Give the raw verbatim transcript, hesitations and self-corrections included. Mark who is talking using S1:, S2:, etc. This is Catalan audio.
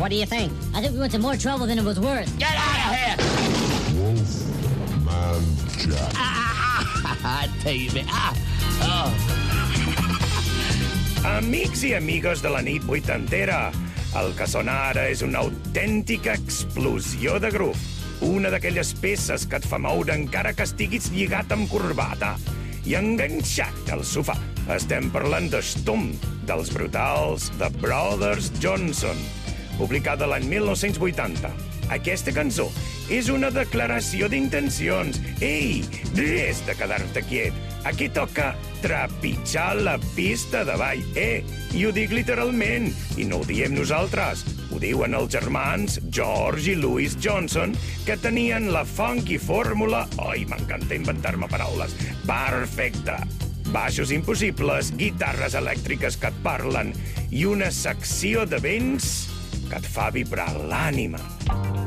S1: What do you think? I think we went to more trouble than it was worth.
S2: Get out of here!
S3: Wolfman Jack.
S2: Ah, ah, ah, baby. Ah, oh.
S4: Amics i amigues de la nit vuitantera, el que sona ara és una autèntica explosió de groove. Una d'aquelles peces que et fa moure encara que estiguis lligat amb corbata i enganxat al sofà. Estem parlant de Stomp, dels brutals The Brothers Johnson, publicada l'any mil nou-cents vuitanta. Aquesta cançó és una declaració d'intencions. Ei, res de quedar-te quiet. Aquí toca trepitjar la pista de ball. Eh, i ho dic literalment, i no ho diem nosaltres. Ho diuen els germans George i Louis Johnson, que tenien la funky fórmula, oi, m'encanta inventar-me paraules, perfecta. Baixos impossibles, guitarres elèctriques que et parlen i una secció de vents que et fa vibrar l'ànima.